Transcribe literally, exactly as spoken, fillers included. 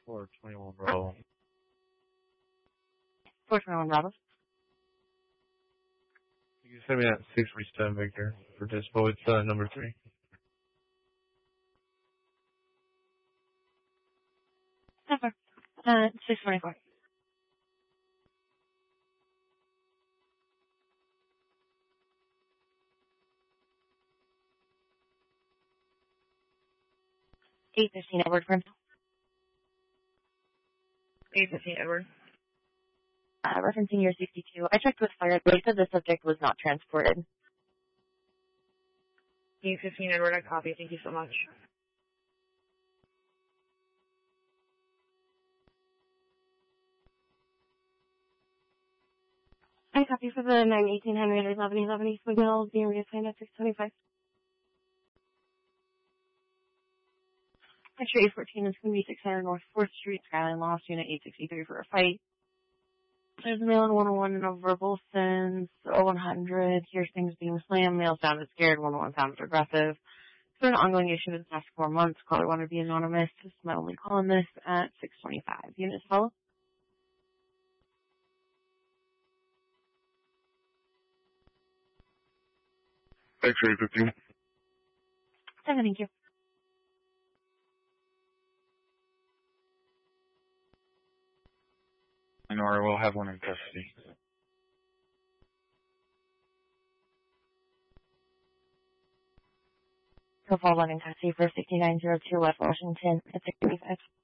four twenty-one Bravo. four twenty-one Bravo. You can send me that six forty-seven Victor for dispo. It's uh, number three. Never. Uh, six twenty-four. eight fifteen Edward Prince. eight fifteen Edward. Uh, referencing your sixty-two. I checked with fire. They said the subject was not transported. eight fifteen Edward, I copy. Thank you so much. I copy for the nine eighteen Henry eleven eleven East McGill being reassigned at six twenty-five. Extra eight fourteen is going to be six hundred North fourth Street, Skyline Lost, Unit eight sixty-three for a fight. There's a male in one oh one and a verbal since oh one hundred. Here's things being slammed. Male sounded scared. one oh one sounded aggressive. It's been an ongoing issue for the past four months. Caller wanted to be anonymous. This is my only call on this at six twenty-five. Units follow. X-ray fifteen. Seven, thank you. Nora, we'll have one in custody. Profile one in custody for sixty-nine oh two West Washington at six twenty-five.